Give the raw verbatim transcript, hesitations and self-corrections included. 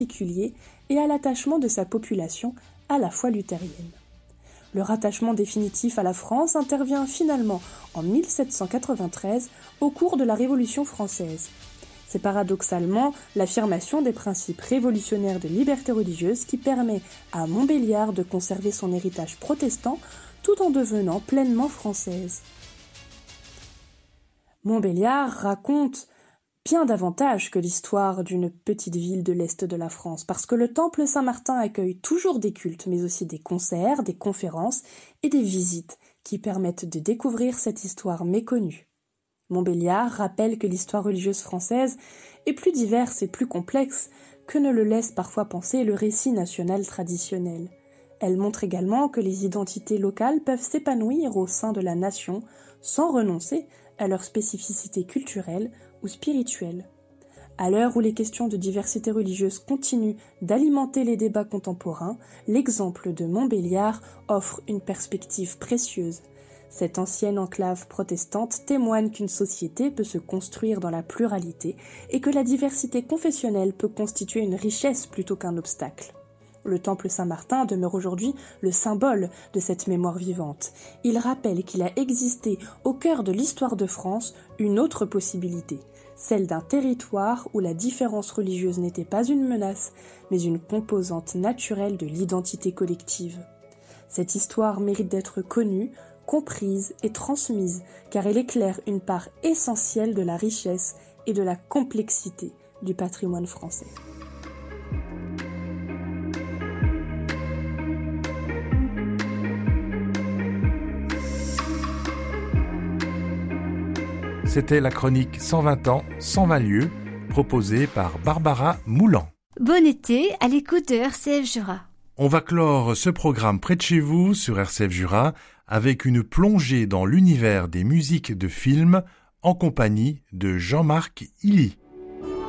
particulier et à l'attachement de sa population à la foi luthérienne. Le rattachement définitif à la France intervient finalement en mille sept cent quatre-vingt-treize au cours de la Révolution française. C'est paradoxalement l'affirmation des principes révolutionnaires de liberté religieuse qui permet à Montbéliard de conserver son héritage protestant tout en devenant pleinement française. Montbéliard raconte bien davantage que l'histoire d'une petite ville de l'Est de la France, parce que le temple Saint-Martin accueille toujours des cultes, mais aussi des concerts, des conférences et des visites qui permettent de découvrir cette histoire méconnue. Montbéliard rappelle que l'histoire religieuse française est plus diverse et plus complexe que ne le laisse parfois penser le récit national traditionnel. Elle montre également que les identités locales peuvent s'épanouir au sein de la nation sans renoncer à leur spécificité culturelle ou spirituelle. À l'heure où les questions de diversité religieuse continuent d'alimenter les débats contemporains, l'exemple de Montbéliard offre une perspective précieuse. Cette ancienne enclave protestante témoigne qu'une société peut se construire dans la pluralité et que la diversité confessionnelle peut constituer une richesse plutôt qu'un obstacle. Le temple Saint-Martin demeure aujourd'hui le symbole de cette mémoire vivante. Il rappelle qu'il a existé au cœur de l'histoire de France une autre possibilité, celle d'un territoire où la différence religieuse n'était pas une menace, mais une composante naturelle de l'identité collective. Cette histoire mérite d'être connue, comprise et transmise, car elle éclaire une part essentielle de la richesse et de la complexité du patrimoine français. C'était la chronique cent vingt ans, cent vingt lieux, proposée par Barbara Moulan. Bon été à l'écoute de R C F Jura. On va clore ce programme près de chez vous sur R C F Jura avec une plongée dans l'univers des musiques de films en compagnie de Jean-Marc Illy.